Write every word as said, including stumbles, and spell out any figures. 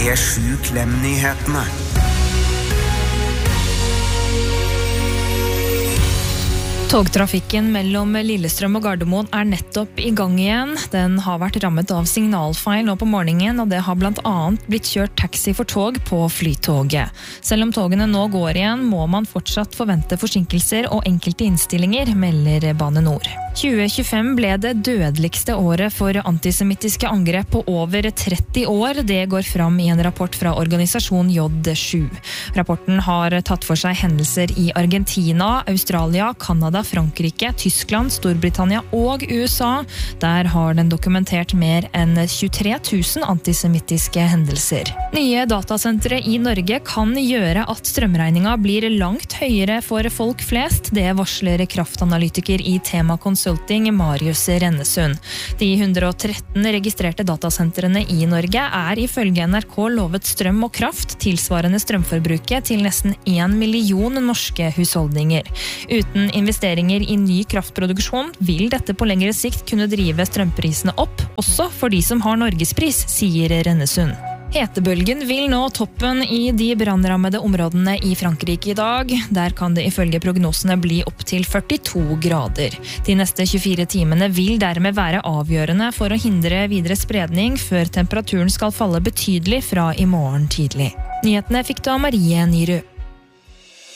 P sju Klem-nyhetene. Togtrafikken mellom Lillestrøm og Gardermoen er nettopp i gang igjen. Den har vært rammet av signalfeil nå på morgenen, og det har blant annet blitt kjørt taxi for tog på Flytoget. Selv om togene nå går igjen, må man fortsatt forvente forsinkelser og enkelte innstillinger, melder Bane Nor. tjue tjuefem ble det dødeligste året for antisemittiske angrep på over tretti år. Det går fram i en rapport fra organisasjon J sju. Rapporten har tatt for seg hendelser i Argentina, Australia, Kanada, Frankrike, Tyskland, Storbritannia og U S A. Der har den dokumentert mer enn tjuetre tusen antisemittiske hendelser. Nye datasentre i Norge kan gjøre at strømregninga blir langt høyere for folk flest. Det varsler kraftanalytiker i Tema Consulting Marius Rennesund. De one hundred thirteen registrerte datasentrene i Norge er ifølge N R K lovet strøm og kraft tilsvarende strømforbruket til nesten en million norske husholdninger. Uten investeringer i ny kraftproduksjon vil dette på lengre sikt kunne drive strømprisene opp, også for de som har Norgespris, sier Rennesund. Hetebølgen vil nå toppen i de brannrammede områdene i Frankrike i dag. Der kan det ifølge prognosene bli opp til førtito grader. De neste tjuefire timene vil dermed være avgjørende for å hindre videre spredning før temperaturen skal falle betydelig fra i morgen tidlig. Nyhetene fikk du av Marie Nyrud.